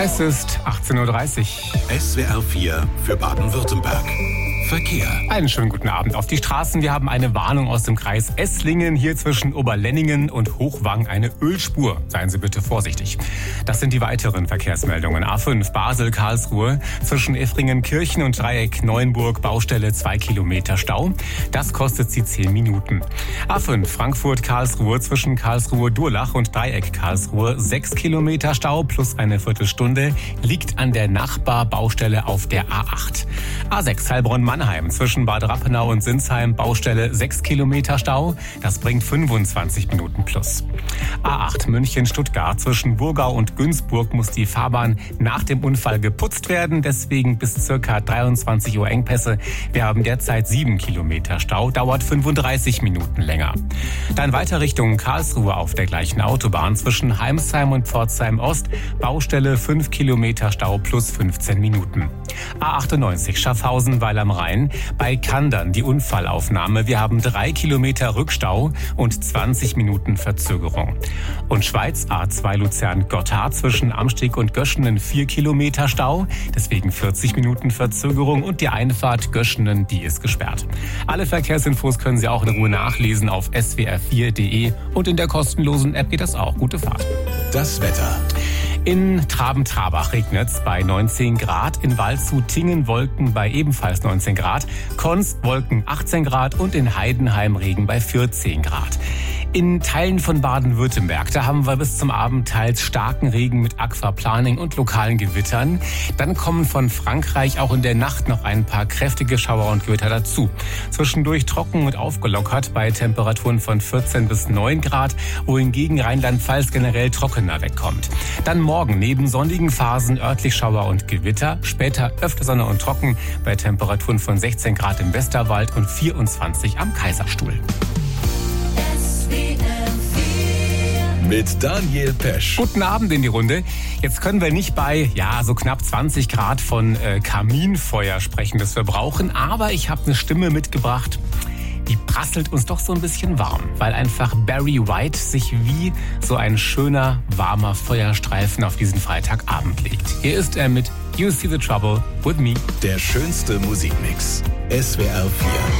Es ist 18.30 Uhr. SWR 4 für Baden-Württemberg. Verkehr. Einen schönen guten Abend auf die Straßen. Wir haben eine Warnung aus dem Kreis Esslingen. Hier zwischen Oberlenningen und Hochwang eine Ölspur. Seien Sie bitte vorsichtig. Das sind die weiteren Verkehrsmeldungen. A5 Basel-Karlsruhe zwischen Effringen-Kirchen und Dreieck Neuenburg. Baustelle 2 Kilometer Stau. Das kostet Sie 10 Minuten. A5 Frankfurt-Karlsruhe zwischen Karlsruhe-Durlach und Dreieck Karlsruhe. 6 Kilometer Stau plus eine Viertelstunde. Liegt an der Nachbarbaustelle auf der A8. A6 Heilbronn-Mannheim zwischen Bad Rappenau und Sinsheim, Baustelle 6 Kilometer Stau. Das bringt 25 Minuten plus. A8 München-Stuttgart zwischen Burgau und Günzburg muss die Fahrbahn nach dem Unfall geputzt werden. Deswegen bis circa 23 Uhr Engpässe. Wir haben derzeit 7 Kilometer Stau, dauert 35 Minuten länger. Dann weiter Richtung Karlsruhe auf der gleichen Autobahn zwischen Heimsheim und Pforzheim Ost. Baustelle 5 Kilometer Stau plus 15 Minuten. A98 Schaffhausen-Weil am Rhein. Bei Kandern die Unfallaufnahme. Wir haben 3 Kilometer Rückstau und 20 Minuten Verzögerung. Und Schweiz A2 Luzern-Gotthard zwischen Amsteg und Göschenen 4 Kilometer Stau. Deswegen 40 Minuten Verzögerung und die Einfahrt Göschenen, die ist gesperrt. Alle Verkehrsinfos können Sie auch in Ruhe nachlesen auf swr4.de und in der kostenlosen App geht das auch. Gute Fahrt. Das Wetter. In Traben-Trabach regnet's bei 19 Grad, in Waldshut-Tingen Wolken bei ebenfalls 19 Grad, Konz Wolken 18 Grad und in Heidenheim Regen bei 14 Grad. In Teilen von Baden-Württemberg, da haben wir bis zum Abend teils starken Regen mit Aquaplaning und lokalen Gewittern. Dann kommen von Frankreich auch in der Nacht noch ein paar kräftige Schauer und Gewitter dazu. Zwischendurch trocken und aufgelockert bei Temperaturen von 14 bis 9 Grad, wohingegen Rheinland-Pfalz generell trockener wegkommt. Dann morgen neben sonnigen Phasen örtlich Schauer und Gewitter, später öfter Sonne und trocken bei Temperaturen von 16 Grad im Westerwald und 24 am Kaiserstuhl. Mit Daniel Pesch. Guten Abend in die Runde. Jetzt können wir nicht bei so knapp 20 Grad von Kaminfeuer sprechen, das wir brauchen. Aber ich habe eine Stimme mitgebracht, die prasselt uns doch so ein bisschen warm, weil einfach Barry White sich wie so ein schöner, warmer Feuerstreifen auf diesen Freitagabend legt. Hier ist er mit You See the Trouble with Me. Der schönste Musikmix. SWR 4.